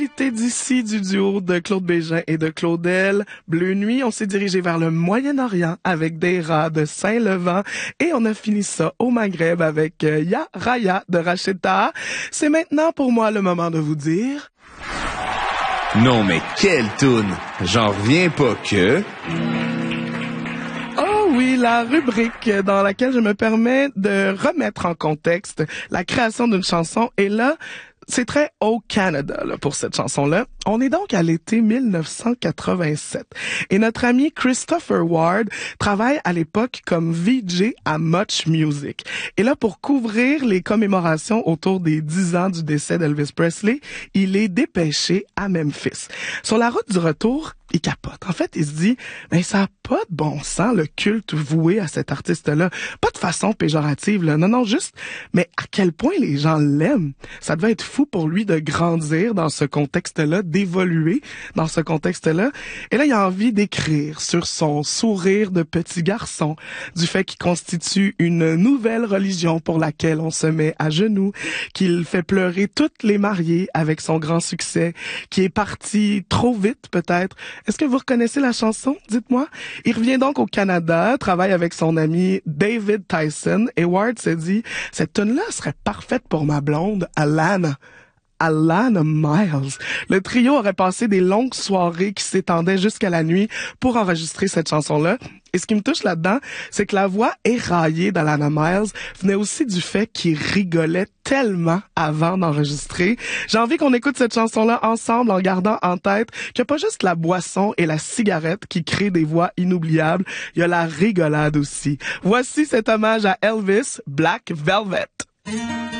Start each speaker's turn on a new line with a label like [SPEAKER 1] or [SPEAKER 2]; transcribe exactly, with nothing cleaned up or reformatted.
[SPEAKER 1] C'était d'ici du duo de Claude Bégin et de Claudel. Bleu Nuit, on s'est dirigé vers le Moyen-Orient avec des rats de Saint-Levant et on a fini ça au Maghreb avec euh, Ya Raya de Rachid Taha. C'est maintenant pour moi le moment de vous dire...
[SPEAKER 2] Non mais quelle toune! J'en reviens pas que...
[SPEAKER 1] Oh oui, la rubrique dans laquelle je me permets de remettre en contexte la création d'une chanson. Et là, c'est très au Canada là, pour cette chanson-là. On est donc à l'été mille neuf cent quatre-vingt-sept. Et notre ami Christopher Ward travaille à l'époque comme V J à Much Music. Et là, pour couvrir les commémorations autour des dix ans du décès d'Elvis Presley, il est dépêché à Memphis. Sur la route du retour, il capote. En fait, il se dit, ben ça a pas de bon sens le culte voué à cet artiste-là. Pas de façon péjorative, là. Non, non, juste, mais à quel point les gens l'aiment. Ça devait être fou pour lui de grandir dans ce contexte-là, d'évoluer dans ce contexte-là. Et là, il a envie d'écrire sur son sourire de petit garçon, du fait qu'il constitue une nouvelle religion pour laquelle on se met à genoux, qu'il fait pleurer toutes les mariées avec son grand succès, qui est parti trop vite peut-être. Est-ce que vous reconnaissez la chanson? Dites-moi. Il revient donc au Canada, travaille avec son ami David Tyson, et Ward se dit, cette tune-là serait parfaite pour ma blonde, Alana. Alana Miles. Le trio aurait passé des longues soirées qui s'étendaient jusqu'à la nuit pour enregistrer cette chanson-là. Et ce qui me touche là-dedans, c'est que la voix éraillée d'Alana Miles venait aussi du fait qu'il rigolait tellement avant d'enregistrer. J'ai envie qu'on écoute cette chanson-là ensemble en gardant en tête qu'il n'y a pas juste la boisson et la cigarette qui créent des voix inoubliables, il y a la rigolade aussi. Voici cet hommage à Elvis, Black Velvet.